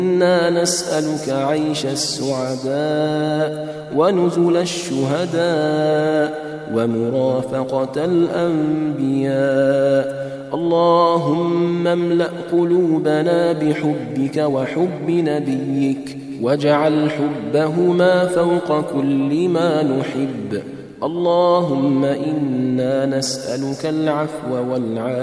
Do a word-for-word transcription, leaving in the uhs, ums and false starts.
إنا نسألك عيش السعداء ونزل الشهداء ومرافقة الأنبياء. اللهم املأ قلوبنا بحبك وحب نبيك، واجعل حبهما فوق كل ما نحب. اللهم إنا نسألك العفو والعافية